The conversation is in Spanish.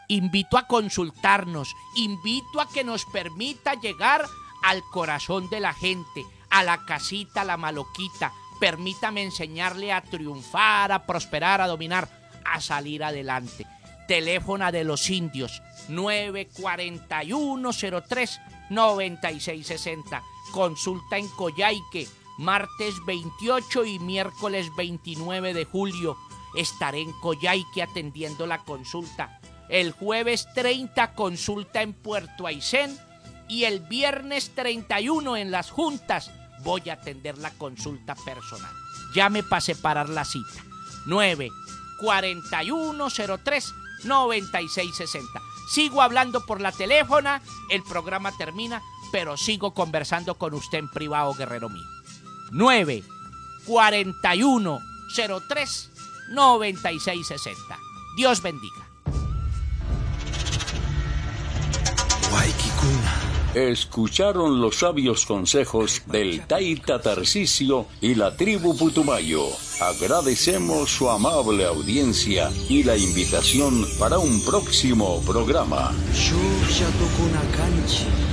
invito a consultarnos, invito a que nos permita llegar al corazón de la gente, a la casita, a la maloquita. Permítame enseñarle a triunfar, a prosperar, a dominar, a salir adelante. Teléfono de los indios, 941-03-9660. Consulta en Coyhaique, martes 28 y miércoles 29 de julio. Estaré en Coyhaique atendiendo la consulta. El jueves 30, consulta en Puerto Aysén. Y el viernes 31 en Las Juntas voy a atender la consulta personal. Llame para separar la cita. 941-03-9660. Sigo hablando por la teléfona, el programa termina, pero sigo conversando con usted en privado, guerrero mío. 941-03-9660. Dios bendiga. Escucharon los sabios consejos del Taita Tarcisio y la tribu Putumayo. Agradecemos su amable audiencia y la invitación para un próximo programa.